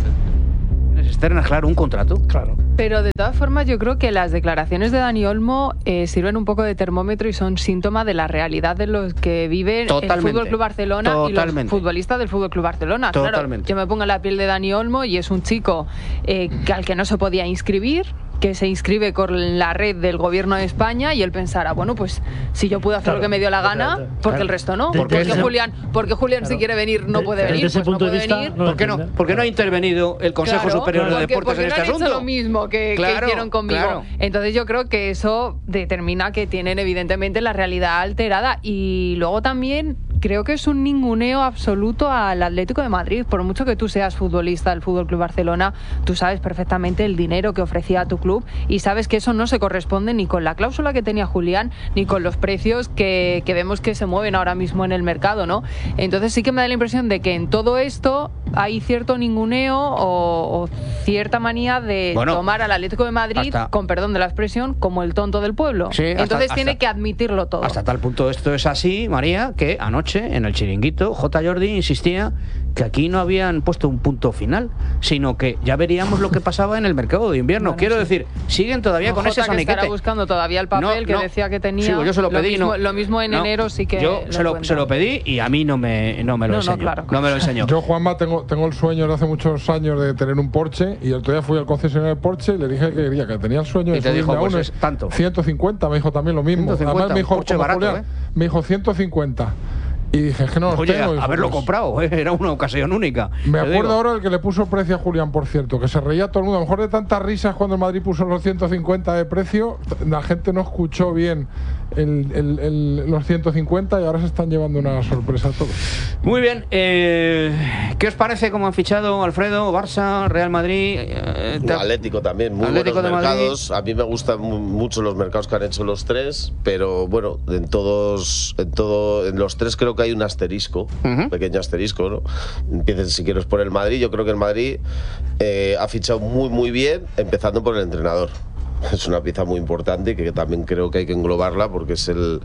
¿Tienes externas, claro, un contrato? Claro. Pero de todas formas yo creo que las declaraciones de Dani Olmo eh, sirven un poco de termómetro y son síntoma de la realidad de los que viven Totalmente. el Fútbol Club Barcelona Totalmente. y los futbolistas del Fútbol Club Barcelona. Totalmente. Claro, yo me pongo en la piel de Dani Olmo y es un chico eh, que al que no se podía inscribir, que se inscribe con la red del gobierno de España y él pensara, bueno, pues si yo puedo hacer Claro, lo que me dio la gana, efectivamente. porque Claro. el resto no. Desde Porque ese- Julián, porque Julián si quiere venir no De- puede desde venir, ese pues punto no de puede vista, venir. no lo ¿Por qué no, entiende. por qué no ha intervenido el Consejo Claro, Superior de porque- Deportes porque en no este han hecho asunto? lo mismo que, que Claro, hicieron conmigo. claro. Entonces yo creo que eso determina que tienen evidentemente la realidad alterada y luego también creo que es un ninguneo absoluto al Atlético de Madrid. Por mucho que tú seas futbolista del Fútbol Club Barcelona, tú sabes perfectamente el dinero que ofrecía a tu club y sabes que eso no se corresponde ni con la cláusula que tenía Julián ni con los precios que, que vemos que se mueven ahora mismo en el mercado, ¿no? Entonces sí que me da la impresión de que en todo esto hay cierto ninguneo o, o cierta manía de Bueno, tomar al Atlético de Madrid, hasta- con perdón de la expresión, como el tonto del pueblo. Sí, hasta- Entonces hasta- tiene que admitirlo todo. Hasta tal punto esto es así, María, que anoche en el chiringuito J. Jordi insistía que aquí no habían puesto un punto final, sino que ya veríamos lo que pasaba en el mercado de invierno. Bueno, Quiero sí. decir, siguen todavía No, con ese Jota, que estará soniquete. buscando todavía el papel No, que no. decía que tenía. Sí, pues yo se lo pedí. mismo, no. lo mismo en No, enero sí que Yo lo se, lo, encuentra. se lo pedí y a mí no me, no me lo No, no, enseñó. claro. No me lo enseñó. Yo, Juanma, tengo, tengo el sueño de hace muchos años de tener un Porsche y el otro día fui al concesionario de Porsche y le dije que quería, que tenía el sueño Y de te dijo, subirme a pues uno. es tanto. ciento cincuenta, me dijo también lo mismo. ciento cincuenta, Además me dijo, un Porsche como barato, Julián, ¿eh? me dijo ciento cincuenta. Y dije, es que no los Oye, tengo. Dijo, haberlo pues, comprado, ¿eh? Era una ocasión única. Me Te acuerdo digo. ahora el que le puso precio a Julián, por cierto, que se reía todo el mundo. A lo mejor de tantas risas cuando el Madrid puso los ciento cincuenta de precio, la gente no escuchó bien el, el- el- los ciento cincuenta y ahora se están llevando una sorpresa a todos. Muy bien. eh, ¿Qué os parece cómo han fichado Alfredo, Barça, Real Madrid? eh, te- Atlético también, muy Atlético buenos de Madrid. mercados. A mí me gustan mu- mucho los mercados que han hecho los tres, pero bueno, en todos, en todo, en los tres creo que hay un asterisco, Ujú. un pequeño asterisco, ¿no? Empieces si quieres por el Madrid. Yo creo que el Madrid eh, ha fichado muy muy bien, empezando por el entrenador. Es una pieza muy importante que también creo que hay que englobarla porque es el,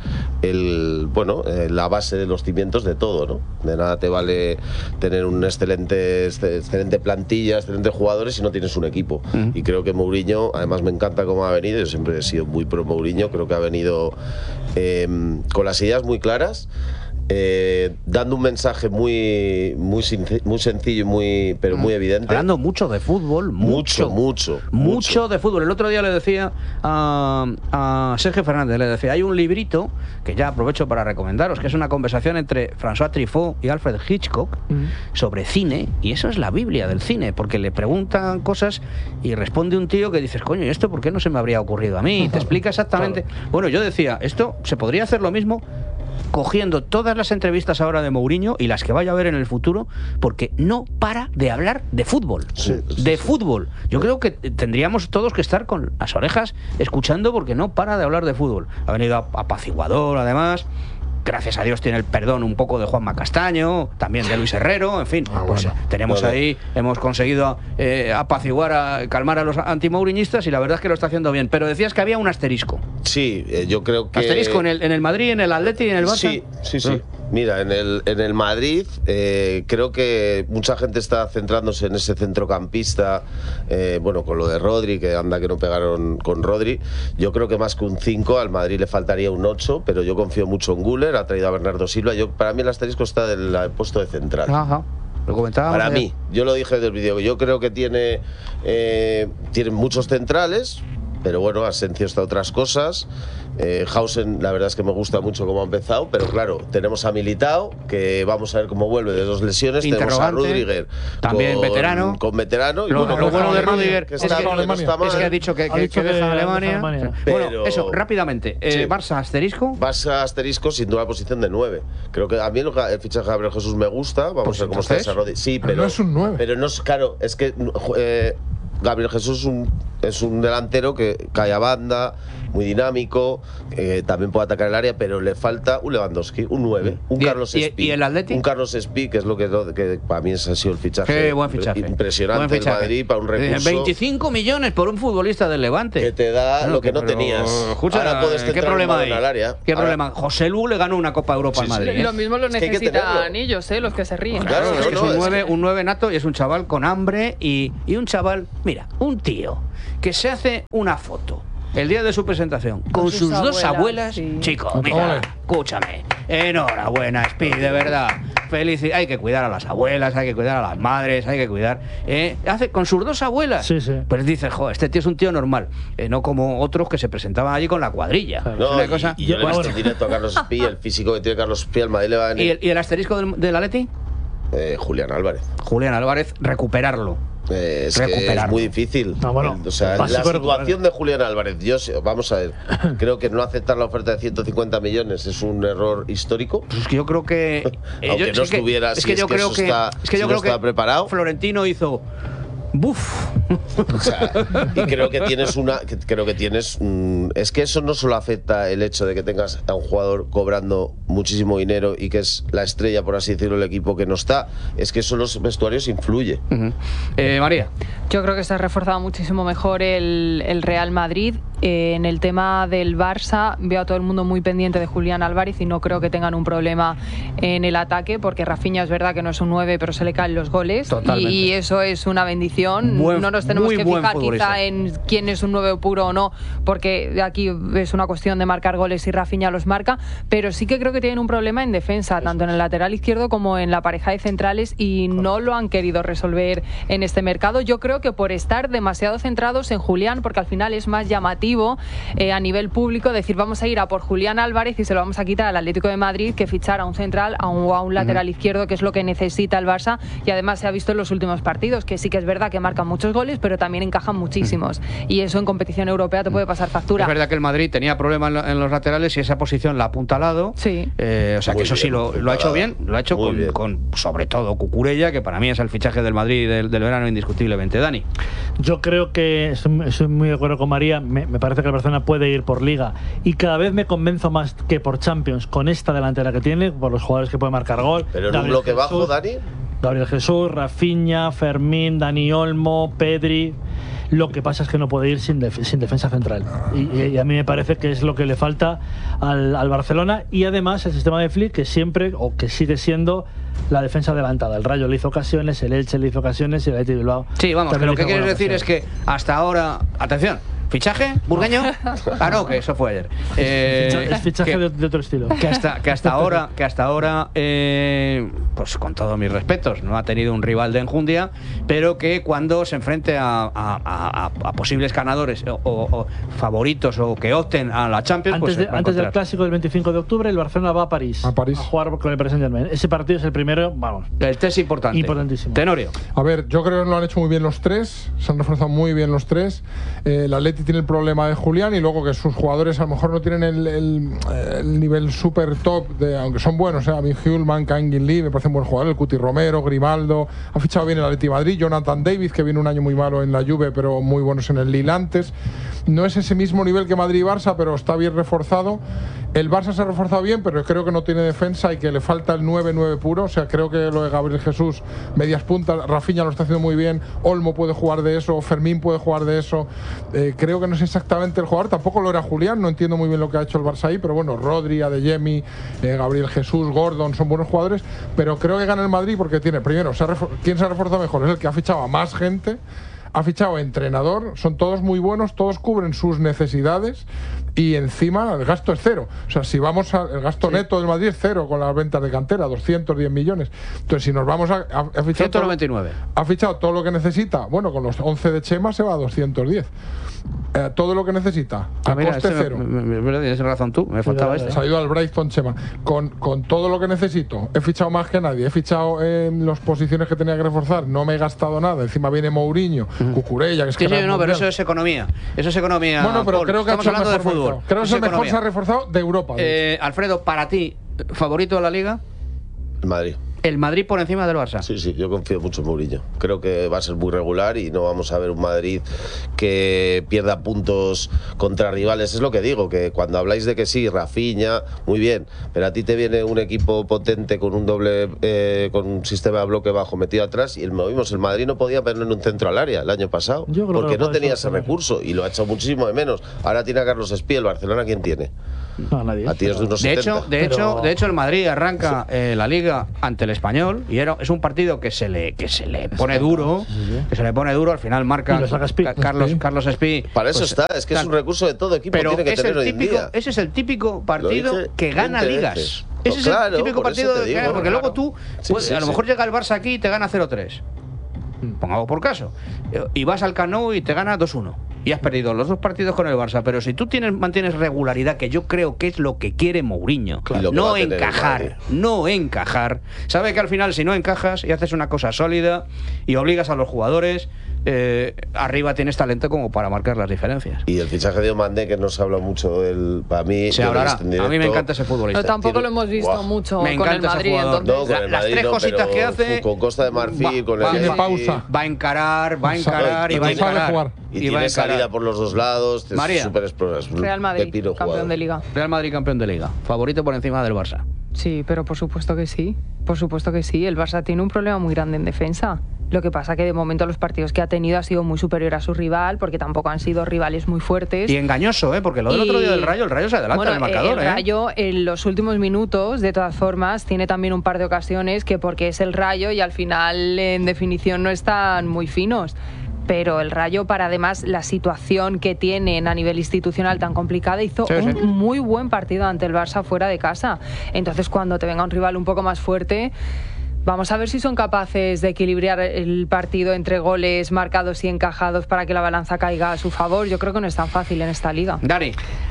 el bueno eh, la base de los cimientos de todo, ¿no? De nada te vale tener un excelente excelente plantilla, excelentes jugadores si no tienes un equipo. Ujú. Y creo que Mourinho, además me encanta cómo ha venido. Yo siempre he sido muy pro Mourinho. Creo que ha venido eh, con las ideas muy claras. Eh, dando un mensaje muy muy, sinc- muy sencillo y muy pero muy evidente. Hablando mucho de fútbol, mucho, mucho. mucho, Mucho de fútbol. El otro día le decía a, a Sergio Fernández, le decía, hay un librito que ya aprovecho para recomendaros, que es una conversación entre François Truffaut y Alfred Hitchcock sobre cine, y eso es la Biblia del cine, porque le preguntan cosas y responde un tío que dices, coño, ¿y esto por qué no se me habría ocurrido a mí? Te explica exactamente. Bueno, yo decía, esto se podría hacer lo mismo cogiendo todas las entrevistas ahora de Mourinho y las que vaya a ver en el futuro, porque no para de hablar de fútbol. Sí, sí, de sí. fútbol. Yo creo que tendríamos todos que estar con las orejas escuchando porque no para de hablar de fútbol. Ha venido apaciguador, además. gracias a Dios tiene el perdón un poco de Juanma Castaño, también de Luis Herrero, en fin, Ah, pues bueno. tenemos Vale. ahí, hemos conseguido eh, apaciguar, a, calmar a los antimouriñistas y la verdad es que lo está haciendo bien. Pero decías que había un asterisco. Sí, eh, yo creo que... Asterisco en el, en el Madrid, en el Atleti y en el Barça. Sí, sí, sí. Mira, en el, en el Madrid eh, creo que mucha gente está centrándose en ese centrocampista, eh, bueno, con lo de Rodri, que anda que no pegaron con Rodri. Yo creo que más que un cinco, al Madrid le faltaría un ocho, pero yo confío mucho en Guller, ha traído a Bernardo Silva. Yo, para mí el asterisco está del puesto de central. Ajá. Lo comentábamos Para ayer. mí, yo lo dije desde el vídeo, yo creo que tiene, eh, tiene muchos centrales, pero bueno, Asensio está otras cosas. Eh, Hausen, la verdad es que me gusta mucho cómo ha empezado, pero claro, tenemos a Militao, que vamos a ver cómo vuelve de dos lesiones. Tenemos a Interrogante, Rüdiger, también con, veterano. Con veterano. Y Lo, bueno, lo bueno de Alemania, Rüdiger que es, está que, bien, no está mal. es que ha dicho que, Ha que, dicho que deja que Alemania. deja Alemania. Bueno, Pero- eso, rápidamente. Eh, Sí. Barça asterisco. Barça asterisco, sin duda, posición de nueve. Creo que a mí el, el fichaje de Gabriel Jesús me gusta. Vamos Pues a ver cómo está entonces- ese Rodri. Sí, Pero pero, no es un nueve. Pero no es, claro, es que eh, Gabriel Jesús es un, es un delantero que cae a banda, muy dinámico, eh, también puede atacar el área, pero le falta un Lewandowski, un nueve, un ¿Y- Carlos y- Espí. y el Atleti? Un Carlos Espí, que es lo que, que para mí ese ha sido el fichaje. Qué buen fichaje. Impresionante Buen fichaje. el Madrid para un Eh, recurso. veinticinco millones por un futbolista del Levante. Que te da Claro, lo que no pero, tenías. escucha, Ahora puedes ¿qué centrar un problema balón hay? al área. ¿Qué Ahora- problema? José Lu le ganó una Copa Europa al Sí, sí. Madrid. ¿eh? Lo mismo lo Es que hay que necesitan tenerlo. ellos, ¿eh? Los que se ríen. Claro, Es no, que es no, un es nueve, que- un nueve nato y es un chaval con hambre y, y un chaval, mira, un tío que se hace una foto el día de su presentación con, sus sus, dos abuelas, abuelas. sí. Chico, mira, Ole. escúchame. Enhorabuena, Speedy, de verdad. Feliz. Hay que cuidar a las abuelas, hay que cuidar a las madres, hay que cuidar. ¿eh? Hace con sus dos abuelas. Sí, sí. Pues dices, jo, este tío es un tío normal. eh, no como otros que se presentaban allí con la cuadrilla. Claro. Es No, una y, cosa. y yo le he Bueno. visto en directo a Carlos Espí, el físico que tiene Carlos Espí, al Madrid le va a ¿Y venir el, y el asterisco del, del Atleti? eh, Julián Álvarez. Julián Álvarez, recuperarlo. Eh, es que Recuperarlo. es muy difícil. Ah, bueno, o sea, la básico situación recuperar. de Julián Álvarez, yo sé- vamos a ver, creo que no aceptar la oferta de ciento cincuenta millones es un error histórico. Pues es que yo creo que. eh, Aunque yo- no es que- estuviera, es si que es yo que creo eso que. está- es que si yo no creo estaba que preparado. Florentino hizo. ¡Buf! O sea, y creo que tienes una, que- creo que tienes, mm, es que eso no solo afecta el hecho de que tengas a un jugador cobrando muchísimo dinero y que es la estrella, por así decirlo, el equipo que no está, es que eso en los vestuarios influye. Ujú. Eh, María. Yo creo que se ha reforzado muchísimo mejor el, el Real Madrid. Eh, en el tema del Barça, veo a todo el mundo muy pendiente de Julián Álvarez y no creo que tengan un problema en el ataque, porque Rafinha es verdad que no es un nueve, pero se le caen los goles. Totalmente. Y, y eso es una bendición. Buen- no nos tenemos muy que buen fijar futbolista. quizá en quién es un nueve puro o no, porque aquí es una cuestión de marcar goles y Rafinha los marca, pero sí que creo que tienen un problema en defensa, tanto en el lateral izquierdo como en la pareja de centrales, y no lo han querido resolver en este mercado. Yo creo que por estar demasiado centrados en Julián, porque al final es más llamativo eh, a nivel público decir vamos a ir a por Julián Álvarez y se lo vamos a quitar al Atlético de Madrid que fichar a un central a un, o a un lateral izquierdo, que es lo que necesita el Barça, y además se ha visto en los últimos partidos que sí que es verdad que marcan muchos goles, pero también encajan muchísimos, y eso en competición europea te puede pasar factura. Es verdad que el Madrid tenía problemas en, lo- en los laterales y esa posición la ha apuntalado. Sí. Eh, o sea Muy que eso sí bien, lo, lo ha hecho bien. Lo ha hecho Muy con, bien. con, sobre todo, Cucurella, que para mí es el fichaje del Madrid del, del verano indiscutiblemente. Dani. Yo creo que estoy, estoy muy de acuerdo con María. Me, me parece que el Barcelona puede ir por Liga y cada vez me convenzo más que por Champions con esta delantera que tiene, por los jugadores que pueden marcar gol. Pero en un Gabriel bloque Jesús, bajo, Dani, Gabriel Jesús, Rafinha, Fermín, Dani Olmo, Pedri. Lo que pasa es que no puede ir sin, def- sin defensa central. Y, y- y a mí me parece que es lo que le falta al, al Barcelona. Y además el sistema de Flick, que siempre, o que sigue siendo, la defensa adelantada. El Rayo le hizo ocasiones, el Elche le hizo ocasiones y el Athletic de Bilbao. Sí, vamos, que también lo le que hizo quieres alguna decir es ocasión. que hasta ahora. Atención, ¿fichaje? ¿Burgueño? Ah, no, que eso fue ayer. Eh, Ficha- es fichaje que- de, de otro estilo. que hasta, que hasta ahora, que hasta ahora eh, pues con todos mis respetos, no ha tenido un rival de enjundia, pero que cuando se enfrente a, a- a- a posibles ganadores o, o- o favoritos o que opten a la Champions, Antes, pues de- se va a antes del encontrar. clásico del veinticinco de octubre, el Barcelona va a París. A París. jugar con el Paris Saint-Germain. Ese partido es el primero, vamos. El test importante. Importantísimo. Tenorio. A ver, yo creo que lo han hecho muy bien los tres, se han reforzado muy bien los tres. Eh, el Atleti Atleti tiene el problema de Julián y luego que sus jugadores a lo mejor no tienen el, el, el nivel súper top, de, aunque son buenos, ¿eh? A mí Hjulman, Kangin Lee, me parece un buen jugador, el Cuti Romero, Grimaldo, ha fichado bien el Atleti Madrid, Jonathan David, que viene un año muy malo en la Juve, pero muy buenos en el Lille antes. No es ese mismo nivel que Madrid y Barça, pero está bien reforzado. El Barça se ha reforzado bien, pero creo que no tiene defensa y que le falta el nueve nueve puro. O sea, creo que lo de Gabriel Jesús, medias puntas, Rafinha lo está haciendo muy bien, Olmo puede jugar de eso, Fermín puede jugar de eso. Eh, creo que no es exactamente el jugador, tampoco lo era Julián, no entiendo muy bien lo que ha hecho el Barça ahí, pero bueno, Rodri, Adeyemi, eh, Gabriel Jesús, Gordon, son buenos jugadores, pero creo que gana el Madrid porque tiene, primero, se ha ¿quién se ha reforzado mejor? Es el que ha fichado a más gente. Ha fichado entrenador, son todos muy buenos, todos cubren sus necesidades y encima el gasto es cero. O sea, si vamos al gasto sí. neto del Madrid es cero con las ventas de cantera, doscientos diez millones. Entonces, si nos vamos a... a, a fichar ciento noventa y nueve. Todo, ha fichado todo lo que necesita. Bueno, con los once de Chema se va a doscientos diez. Eh, todo lo que necesita, a ah, mira, coste este cero. Me, me, me, tienes razón tú, me faltaba sí, este. Se ha ido al Brighton Chema. Con, con todo lo que necesito, he fichado más que nadie, he fichado en las posiciones que tenía que reforzar, no me he gastado nada. Encima viene Mourinho, uh-huh. Cucurella, que es sí, que... Sí, no, pero eso es economía. Eso es economía. Bueno, pero Paul. creo que Estamos hablando de fútbol. Mercado. Creo que es el mejor economía. Se ha reforzado de Europa. Eh, Alfredo, para ti, ¿favorito de la Liga? El Madrid. ¿El Madrid por encima del Barça? Sí, sí, yo confío mucho en Mourinho. Creo que va a ser muy regular y no vamos a ver un Madrid que pierda puntos contra rivales. Es lo que digo, que cuando habláis de que sí, Rafinha, muy bien, pero a ti te viene un equipo potente con un doble, eh, con un sistema de bloque bajo metido atrás y el, vimos, el Madrid no podía poner un centro al área el año pasado porque no tenía ese recurso y lo ha hecho muchísimo de menos. Ahora tiene a Carlos Espí, el Barcelona, ¿quién tiene? No, nadie. A tiros de unos de setenta. hecho, de pero... hecho, de hecho el Madrid arranca eh, la Liga ante el Español y era, es un partido que se le que se le pone duro, que se le pone duro, al final marca Ca Carlos Espí. Carlos Espí. Para eso pues, está, es que es un recurso de todo equipo, pero tiene que es tener el hoy típico, en día. ese es el típico partido que gana ligas. No, ese claro, es el típico partido te que digo, gana, porque claro. luego tú sí, puedes, sí, a lo sí. mejor llega el Barça aquí y te gana cero tres. Pongamos por caso. Y vas al Camp Nou y te gana dos uno. Y has perdido los dos partidos con el Barça. Pero si tú tienes, mantienes regularidad, que yo creo que es lo que quiere Mourinho, claro, no encajar, no encajar. Sabe que al final si no encajas y haces una cosa sólida y obligas a los jugadores, eh, arriba tienes talento como para marcar las diferencias. Y el fichaje de Omandé, que no se habla mucho del, para mí, se hablará. A mí me encanta ese futbolista. Pero tampoco Tiene, lo hemos visto wow, mucho me con el Madrid. Entonces, no, con el las Madrid tres no, cositas que hace con Costa de Marfil, va, con va, el tiene Messi, pausa. Va a encarar, va a encarar y, y va a tiene, encarar. jugar. Y, y tiene va a encarar. salida por los dos lados. María. Super exploras, Real Madrid, campeón jugador. de Liga. Real Madrid campeón de Liga. Favorito por encima del Barça. Sí, pero por supuesto que sí. Por supuesto que sí. El Barça tiene un problema muy grande en defensa. Lo que pasa que de momento los partidos que ha tenido ha sido muy superior a su rival, porque tampoco han sido rivales muy fuertes. Y engañoso, ¿eh? Porque lo del y... otro día del Rayo, el Rayo se adelanta bueno, en el marcador, el ¿eh? El Rayo en los últimos minutos, de todas formas, tiene también un par de ocasiones que porque es el Rayo y al final en definición no están muy finos. Pero el Rayo, para además la situación que tienen a nivel institucional tan complicada, hizo sí, un sí. muy buen partido ante el Barça fuera de casa. Entonces, cuando te venga un rival un poco más fuerte, vamos a ver si son capaces de equilibrar el partido entre goles marcados y encajados para que la balanza caiga a su favor. Yo creo que no es tan fácil en esta liga. Dani.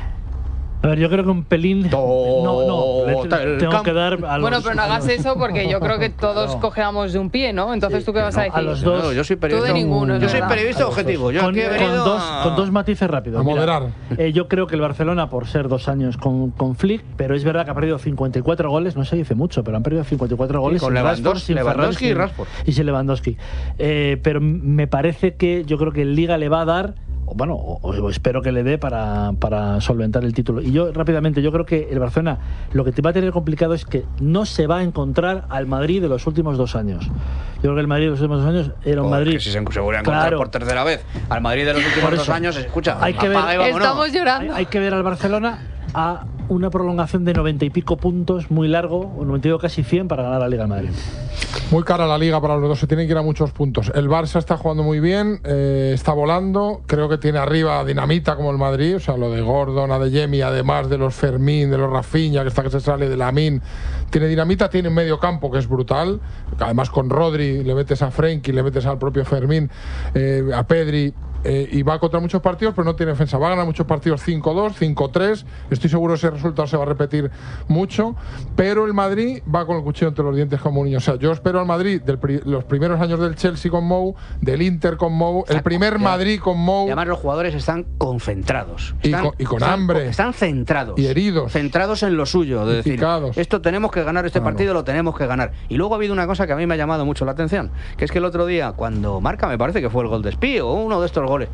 A ver, yo creo que un pelín... No, no, le tengo que dar a los... Bueno, pero no hagas eso porque yo creo que todos no. cojeamos de un pie, ¿no? Entonces, ¿tú qué vas no, a decir? A los dos... No, yo soy periodista. Tú de ninguno, Yo soy periodista objetivo. Yo con, aquí he venido con, dos, a... con dos matices rápidos. A moderar. Mira, eh, yo creo que el Barcelona, por ser dos años con, con Flick, pero es verdad que ha perdido cincuenta y cuatro goles, no se dice mucho, pero han perdido cincuenta y cuatro goles. Sí, con Lewandowski, Lewandowski y Rashford. Y sin Lewandowski. Eh, pero me parece que yo creo que el Liga le va a dar... bueno, o, o espero que le dé para, para solventar el título. Y yo, rápidamente, yo creo que el Barcelona lo que te va a tener complicado es que no se va a encontrar al Madrid de los últimos dos años. Yo creo que el Madrid de los últimos dos años era un Madrid... Que si se vuelve a encontrar claro. por tercera vez al Madrid de los últimos dos años, escucha, hay que ver, estamos llorando. Hay, hay que ver al Barcelona a una prolongación de noventa y pico puntos muy largo, o noventa y dos, casi cien para ganar la Liga de Madrid. Muy cara la Liga para los dos, se tienen que ir a muchos puntos. El Barça está jugando muy bien, eh, está volando, creo que tiene arriba dinamita como el Madrid, o sea, lo de Gordon, Adeyemi, además de los Fermín, de los Rafinha, que está que se sale de Lamine, tiene dinamita, tiene medio campo que es brutal, además con Rodri le metes a Frenkie, le metes al propio Fermín, eh, a Pedri. eh, y va contra muchos partidos, pero no tiene defensa. Va a ganar muchos partidos cinco dos, cinco tres. Estoy seguro que ese resultado se va a repetir mucho. Pero el Madrid va con el cuchillo entre los dientes como un niño. O sea, yo espero al Madrid de pri los primeros años del Chelsea con Mou, del Inter con Mou, el primer Madrid con Mou. Y además los jugadores están concentrados. Y Están, con, y con están, hambre. Están centrados. Y heridos. Centrados en lo suyo. De Y decir, picados. esto tenemos que ganar, este Claro. partido lo tenemos que ganar. Y luego ha habido una cosa que a mí me ha llamado mucho la atención, que es que el otro día, cuando marca, me parece que fue el gol de Espí o uno de estos goles.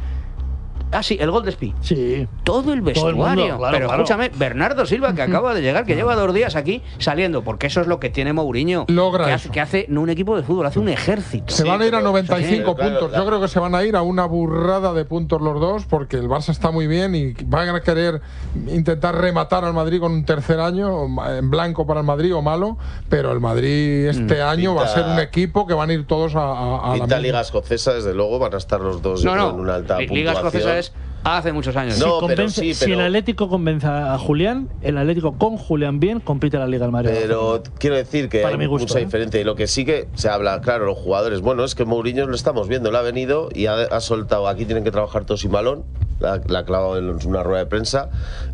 Ah, sí, el gol de Espí. Sí. Todo el vestuario. Todo el mundo, claro, Pero claro. escúchame, Bernardo Silva, que acaba de llegar, que lleva dos días aquí saliendo, porque eso es lo que tiene Mourinho. Logra que eso. hace, que hace no un equipo de fútbol, hace un ejército. Se van a ir a noventa y cinco sí, claro, puntos. claro. Yo creo que se van a ir a una burrada de puntos los dos, porque el Barça está muy bien y van a querer intentar rematar al Madrid con un tercer año en blanco para el Madrid o malo, pero el Madrid este año va a ser un equipo que van a ir todos a, a, a la Pinta misma. Liga Escocesa, desde luego, van a estar los dos No, yo creo, no, en una alta Li- Liga puntuación. Escocesa es hace muchos años. No, si, pero convence- sí, si pero- el Atlético convence a Julián, el Atlético con Julián bien compite la Liga del Madrid. Pero quiero decir que Para hay mi gusto, mucha ¿eh? diferencia. Y lo que sí que se habla, claro, los jugadores. Bueno, es que Mourinho lo estamos viendo, lo ha venido y ha, ha soltado. Aquí tienen que trabajar todos sin balón. La, la ha clavado en una rueda de prensa.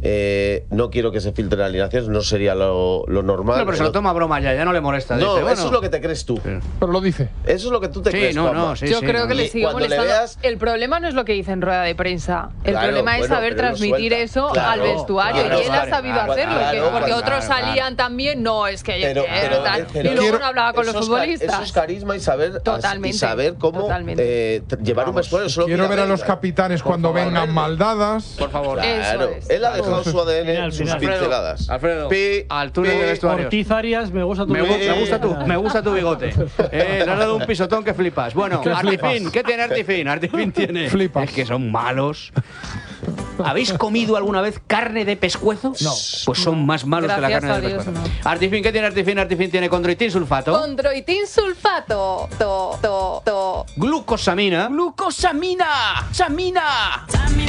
Eh, no quiero que se filtren alineaciones, no sería lo, lo normal. No, pero se lo toma a broma ya, ya no le molesta. No, Dice, eso bueno, es lo que te crees tú. Pero lo dice. Eso es lo que tú te Sí, crees. no, Juanma. no, sí, Yo sí, creo no. que le Y sigue cuando le molestando. veas- El problema no es lo que dice en rueda de prensa. El Claro, problema es bueno, saber pero él lo transmitir suelta. eso Claro, al vestuario. claro, y él ha claro, sabido claro, hacerlo. claro, que- porque claro, otros claro. salían también, no, es que Pero- que pero- tal. pero y luego quiero- no hablaba con los Eso es ca- futbolistas. Eso es carisma y saber, Totalmente, y saber cómo totalmente. eh, t- llevar un vestuario. Solo Quiero que ver a venga. los capitanes Por cuando favor, vengan verde. mal dadas. Por favor. Claro, Eso es. él ha dejado su A D N, Final, sus final. pinceladas. Alfredo, Pi, al túnel pi, de vestuarios. Ortiz Arias, me gusta tu Me, gu- bigote. me gusta tu, me gusta tu bigote. Eh, le has dado un pisotón que flipas. Bueno, Que Artifin, flipas. ¿qué tiene Artifin? Artifin tiene. Flipas. Es que son malos. ¿Habéis comido alguna vez carne de pescuezo? No. Pues son más malos que la Gracias carne a de Dios, pescuezo. no. Artifin, ¿qué tiene Artifin? Artifin tiene condroitin sulfato, Condroitin sulfato. To, to, to. glucosamina. ¡Glucosamina! ¡Samina!